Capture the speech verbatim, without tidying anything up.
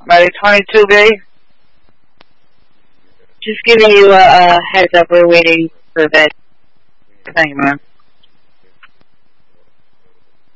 By twenty-two B? Just giving you a, a heads up, we're waiting for that. Thank you, man.